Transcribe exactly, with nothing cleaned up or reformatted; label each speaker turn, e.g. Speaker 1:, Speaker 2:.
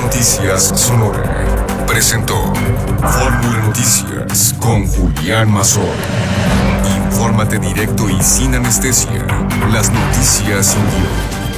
Speaker 1: Noticias Sonora presentó Fórmula Noticias con Julián Mazón. Infórmate directo y sin anestesia. Las noticias sin guión.